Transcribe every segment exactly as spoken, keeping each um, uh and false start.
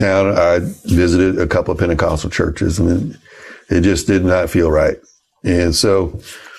town, I visited a couple of Pentecostal churches, and it, it just did not feel right. And so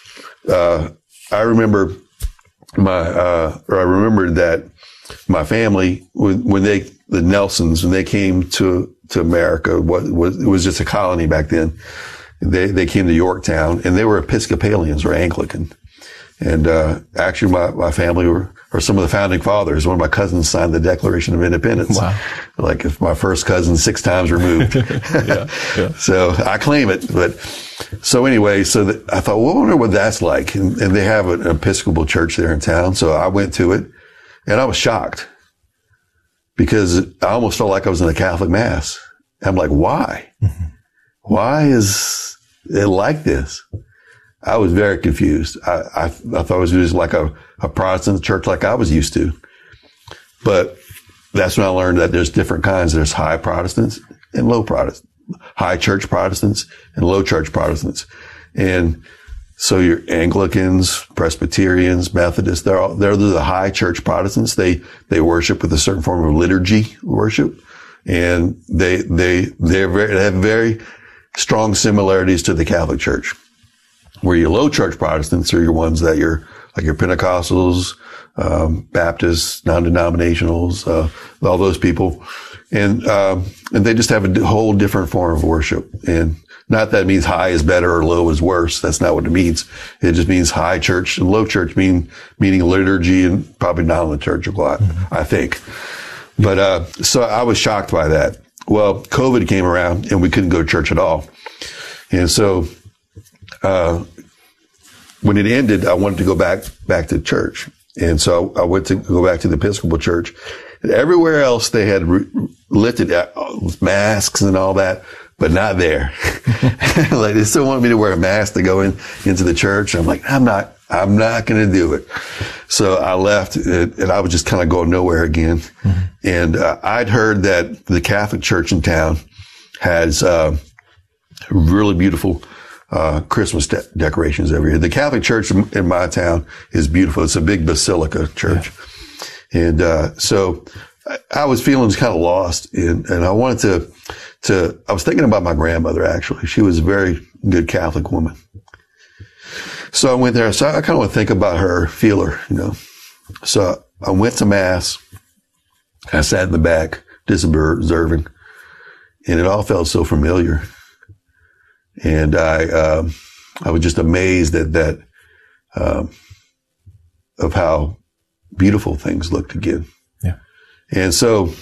uh, I remember my, uh, or I remembered that my family, when, when they, the Nelsons, when they came to, to America, what was, it was just a colony back then. They, they came to Yorktown, and they were Episcopalians or Anglican. And, uh, actually my, my family were, or some of the founding fathers. One of my cousins signed the Declaration of Independence. Wow. Like if my first cousin six times removed. yeah, yeah. So I claim it. But so anyway, so that I thought, well, I wonder what that's like. And, and they have an Episcopal church there in town. So I went to it, and I was shocked because I almost felt like I was in a Catholic mass. I'm like, why? Mm-hmm. Why is it like this? I was very confused. I, I, I thought it was just like a, a Protestant church like I was used to. But that's when I learned that there's different kinds. There's high Protestants and low Protestants, high church Protestants and low church Protestants. And so your Anglicans, Presbyterians, Methodists, they're all, they're the high church Protestants. They, they worship with a certain form of liturgy worship. And they, they, they're very, they have very strong similarities to the Catholic Church. Where your low church Protestants are your ones that you're, like your Pentecostals, um, Baptists, non-denominationals, uh, all those people. And, um, and they just have a whole different form of worship. And not that it means high is better or low is worse. That's not what it means. It just means high church and low church mean, meaning liturgy and probably non-liturgical, I, mm-hmm. I think. But, uh, so I was shocked by that. Well, COVID came around and we couldn't go to church at all. And so, uh, when it ended, I wanted to go back, back to church. And so I went to go back to the Episcopal church. And everywhere else they had re- lifted masks and all that, but not there. Like they still wanted me to wear a mask to go in, into the church. I'm like, I'm not, I'm not going to do it. So I left and, and I was just kind of going nowhere again. Mm-hmm. And, uh, I'd heard that the Catholic church in town has, uh, really beautiful Uh, Christmas de- decorations every year. The Catholic church in, in my town is beautiful. It's a big basilica church. Yeah. And, uh, so I, I was feeling kind of lost and, and I wanted to, to, I was thinking about my grandmother actually. She was a very good Catholic woman. So I went there. So I kind of want to think about her, feel her, you know. So I went to mass. I sat in the back, just observing, and it all felt so familiar. And I, um, I was just amazed at that, um, of how beautiful things looked again. Yeah. And so,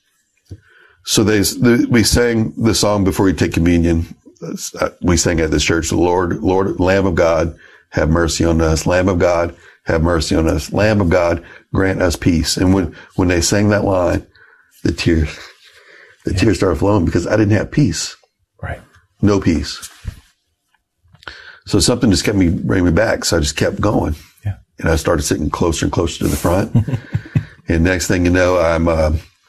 so they, they we sang the song before we take communion. We sang at this church, the Lord, Lord, Lamb of God, have mercy on us. Lamb of God, have mercy on us. Lamb of God, grant us peace. And when, when they sang that line, the tears, the yeah. tears started flowing because I didn't have peace. Right. No peace. So something just kept me, bringing me back. So I just kept going. Yeah. And I started sitting closer and closer to the front. And next thing you know, I'm, uh,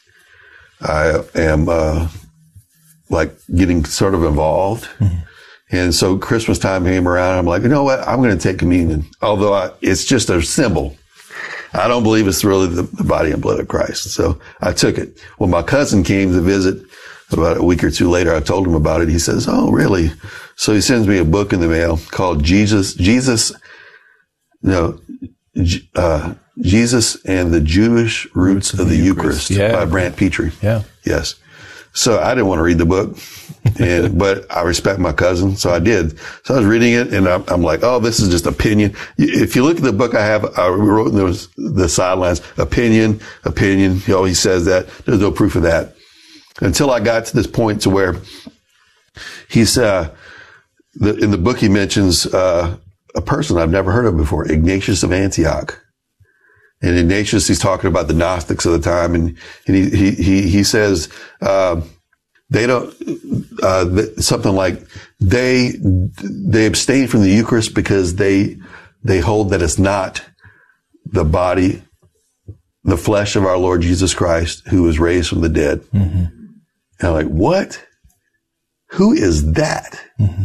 I am, uh, like getting sort of involved. Mm-hmm. And so Christmas time came around. I'm like, you know what? I'm going to take communion. Although I, it's just a symbol. I don't believe it's really the, the body and blood of Christ. So I took it. When my cousin came to visit, about a week or two later, I told him about it. He says, oh, really? So he sends me a book in the mail called Jesus, Jesus, no, uh, Jesus and the Jewish Roots of the, the Eucharist, Eucharist yeah. by Brant Petrie. Yeah. Yes. So I didn't want to read the book, and, but I respect my cousin, so I did. So I was reading it, and I'm, I'm like, oh, this is just opinion. If you look at the book I have, I wrote in those, the sidelines, opinion, opinion. He always says that. There's no proof of that. Until I got to this point to where he's, uh, the, in the book he mentions, uh, a person I've never heard of before, Ignatius of Antioch. And Ignatius, he's talking about the Gnostics of the time, and, and he, he, he, he says, uh, they don't, uh, th- something like they, they abstain from the Eucharist because they, they hold that it's not the body, the flesh of our Lord Jesus Christ, who was raised from the dead. Mm-hmm. And I'm like, what? Who is that? Mm-hmm.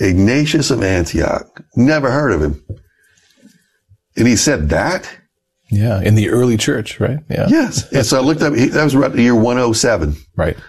Ignatius of Antioch. Never heard of him. And he said that? Yeah. In the early church, right? Yeah. Yes. And so I looked up, that was about the year one oh seven. Right.